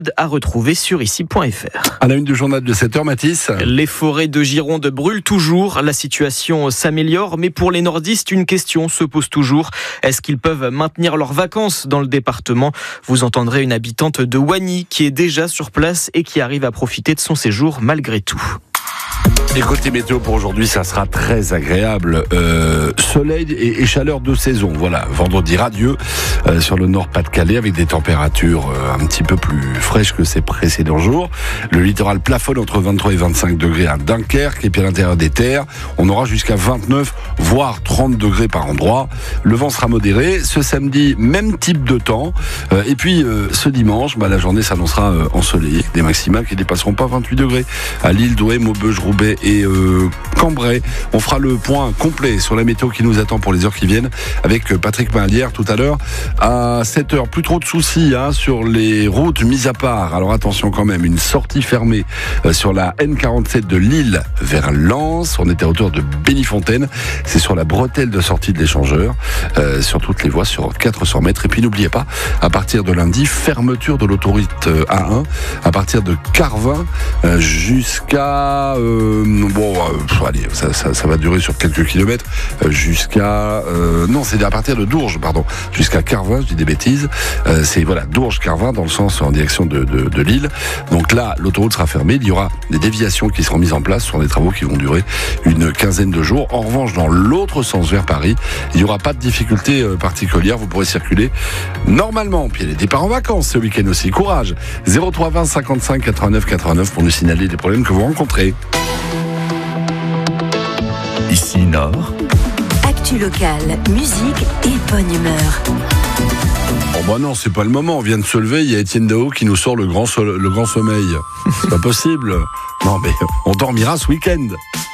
à retrouver sur ici.fr. À la une du journal de 7h, Mathis. Les forêts de Gironde brûlent toujours. La situation s'améliore, mais pour les nordistes, une question se pose toujours. Est-ce qu'ils peuvent maintenir leurs vacances dans le département ? Vous entendrez une habitante de Wagny qui est déjà sur place et qui arrive à profiter de son séjour malgré tout. Et côté météo pour aujourd'hui, ça sera très agréable. Soleil et chaleur de saison. Voilà, vendredi radieux sur le nord Pas-de-Calais avec des températures un petit peu plus fraîches que ces précédents jours. Le littoral plafonne entre 23 et 25 degrés à Dunkerque et puis à l'intérieur des terres, on aura jusqu'à 29 voire 30 degrés par endroit. Le vent sera modéré. Ce samedi, même type de temps. Et puis ce dimanche, la journée s'annoncera ensoleillée. Des maximales qui ne dépasseront pas 28 degrés à Lille, Douai, Maubeuge, Roubaix et Cambrai. On fera le point complet sur la météo qui nous attend pour les heures qui viennent avec Patrick Mahallière tout à l'heure à 7h. Plus trop de soucis sur les routes mises à part. Alors attention quand même, une sortie fermée sur la N47 de Lille vers Lens. On était à hauteur de Bénifontaine. C'est sur la bretelle de sortie de l'échangeur sur toutes les voies sur 400 mètres. Et puis n'oubliez pas, à partir de lundi, fermeture de l'autoroute A1 à partir de Carvin jusqu'à allez, ça va durer sur quelques kilomètres jusqu'à non, c'est à partir de Dourges, jusqu'à Carvin, je dis des bêtises. C'est Dourges-Carvin dans le sens en direction de Lille. Donc là, l'autoroute sera fermée. Il y aura des déviations qui seront mises en place. Ce sont des travaux qui vont durer une quinzaine de jours. En revanche, dans l'autre sens vers Paris, il n'y aura pas de difficulté particulière. Vous pourrez circuler normalement. Puis il y a les départs en vacances ce week-end aussi. Courage. 03 20 55 89 89 pour nous signaler les problèmes que vous rencontrez. Ici Nord. Actu locale, musique et bonne humeur. Oh non, c'est pas le moment. On vient de se lever. Il y a Étienne Dao qui nous sort le grand sommeil. C'est pas possible. Non, mais on dormira ce week-end.